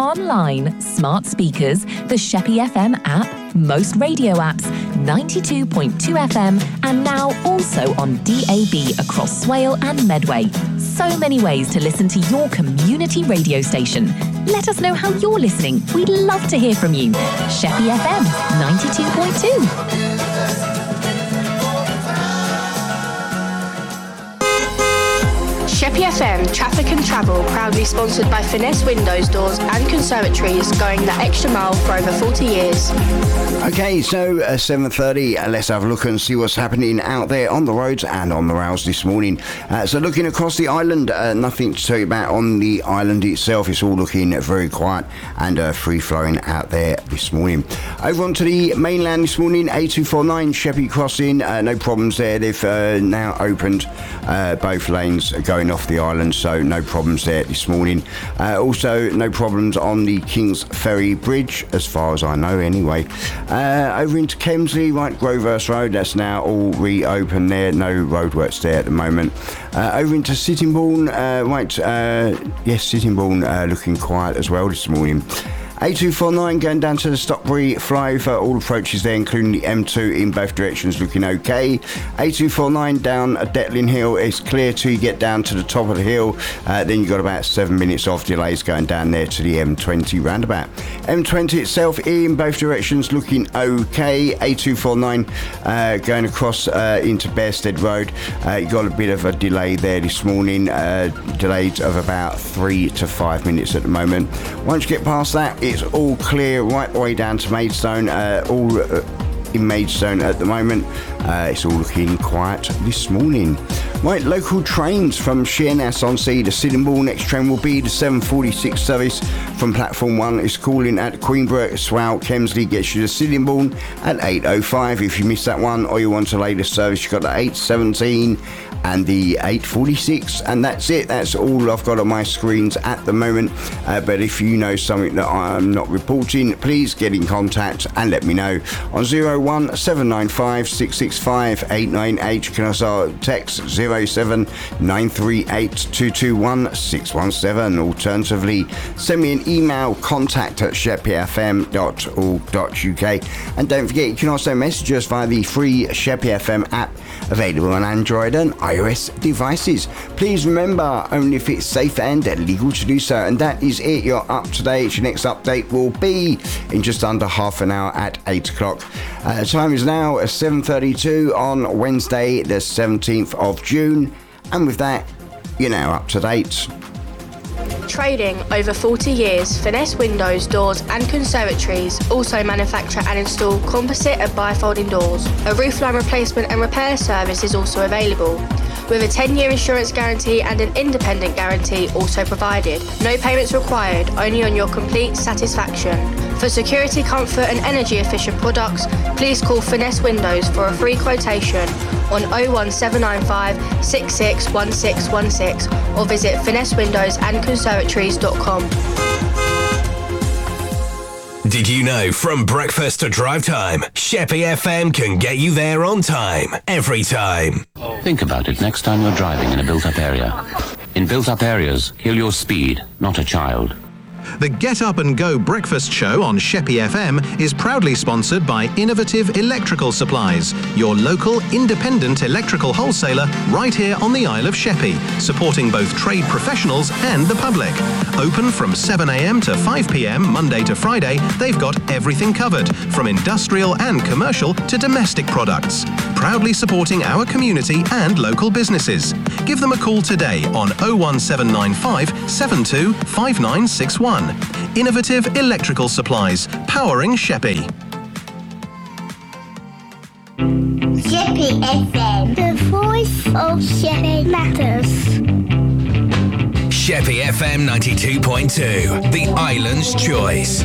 online, smart speakers, the Sheppey FM app, most radio apps, 92.2 FM, and now also on DAB across Swale and Medway. So many ways to listen to your community radio station. Let us know how you're listening. We'd love to hear from you. Sheppey FM 92.2. Sheppey FM Traffic and Travel, proudly sponsored by Finesse Windows, Doors and Conservatories, going the extra mile for over 40 years. Okay, so 7:30, let's have a look and see what's happening out there on the roads and on the rails this morning. So looking across the island, nothing to tell you about on the island itself. It's all looking very quiet and free-flowing out there this morning. Over onto the mainland this morning, A249 Sheppey Crossing, no problems there. They've now opened both lanes going off the island, so no problems there this morning. Also, no problems on the King's Ferry Bridge, as far as I know anyway. Over into Kemsley, right, Grovehurst Road, that's now all reopened there. No roadworks there at the moment. Over into Sittingbourne, Sittingbourne looking quiet as well this morning. A249 going down to the Stockbury flyover, all approaches there, including the M2 in both directions, looking okay. A249 down Detling Hill is clear till you get down to the top of the hill. Then you've got about 7 minutes of delays going down there to the M20 roundabout. M20 itself in both directions looking okay. A249 going across into Bearstead Road. You got a bit of a delay there this morning, delays of about 3 to 5 minutes at the moment. Once you get past that, it's all clear right the way down to Maidstone, all in Maidstone at the moment. It's all looking quiet this morning. Right, local trains from Sheerness on Sea to Sittingbourne. Next train will be the 7:46 service from platform 1. It's calling at Queenborough, Swale, Kemsley, gets you to Sittingbourne at 8:05. If you miss that one or you want a later service, you've got the 8:17 and the 8:46, and that's it. That's all I've got on my screens at the moment. But if you know something that I'm not reporting, please get in contact and let me know on 01795 665 898. You can also text 07938 221 617. Alternatively, send me an email, contact@sheppeyfm.org.uk. And don't forget, you can also message us via the free Sheppey FM app, available on Android and iOS devices. Please remember, only if it's safe and legal to do so. And that is it. You're up to date. Your next update will be in just under half an hour at 8 o'clock. Time is now 7:32 on Wednesday, the 17th of June. And with that, you're now up to date. Trading over 40 years, Finesse Windows, Doors and Conservatories also manufacture and install composite and bifolding doors. A roofline replacement and repair service is also available, with a 10-year insurance guarantee and an independent guarantee also provided. No payments required, only on your complete satisfaction. For security, comfort and energy efficient products, please call Finesse Windows for a free quotation on 01795 661616 or visit finessewindowsandconservatories.com. Did you know from breakfast to drive time, Sheppey FM can get you there on time, every time? Think about it next time you're driving in a built-up area. In built-up areas, kill your speed, not a child. The Get Up and Go breakfast show on Sheppey FM is proudly sponsored by Innovative Electrical Supplies, your local independent electrical wholesaler right here on the Isle of Sheppey, supporting both trade professionals and the public. Open from 7 a.m. to 5 p.m. Monday to Friday, they've got everything covered, from industrial and commercial to domestic products. Proudly supporting our community and local businesses. Give them a call today on 01795 72 5961. Innovative Electrical Supplies, powering Sheppey. Sheppey FM, the voice of Sheppey matters. Sheppey FM 92.2, the island's choice.